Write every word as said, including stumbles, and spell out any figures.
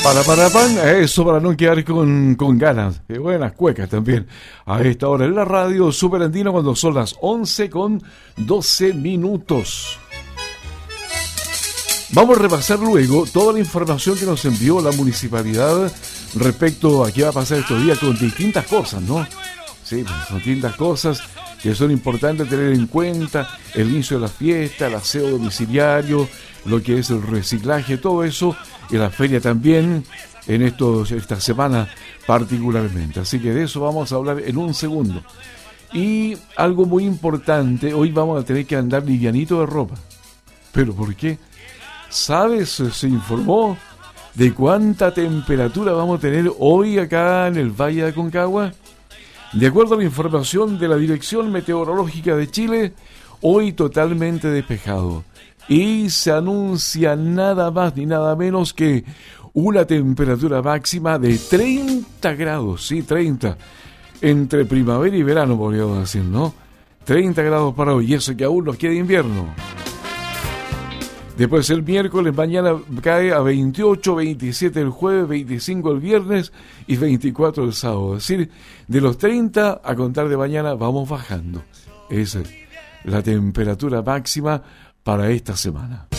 Para, para, pan, eso para no quedar con, con ganas. Qué buenas cuecas también. A esta hora en la radio Super Andino cuando son las once con doce minutos. Vamos a repasar luego toda la información que nos envió la municipalidad respecto a qué va a pasar estos días con distintas cosas, ¿no? Sí, pues, son distintas cosas que son importantes tener en cuenta, el inicio de la fiesta, el aseo domiciliario, lo que es el reciclaje, todo eso, y la feria también, en estos, esta semana particularmente. Así que de eso vamos a hablar en un segundo. Y algo muy importante, hoy vamos a tener que andar livianito de ropa. ¿Pero por qué? ¿Sabes? Se informó de cuánta temperatura vamos a tener hoy acá en el Valle de Aconcagua. De acuerdo a la información de la Dirección Meteorológica de Chile, hoy totalmente despejado. Y se anuncia nada más ni nada menos que una temperatura máxima de treinta grados, sí, treinta. Entre primavera y verano, podríamos decir, ¿no? treinta grados para hoy, y eso que aún nos queda invierno. Después el miércoles, mañana cae a veintiocho, veintisiete el jueves, veinticinco el viernes y veinticuatro el sábado. Es decir, de los treinta a contar de mañana vamos bajando. Esa es la temperatura máxima para esta semana.